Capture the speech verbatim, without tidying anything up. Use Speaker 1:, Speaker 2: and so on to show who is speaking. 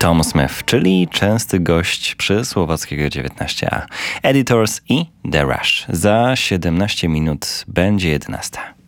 Speaker 1: Tom Smith, czyli częsty gość przy Słowackiego dziewiętnaście a. Editors i The Rush. Za siedemnaście minut będzie jedenasta.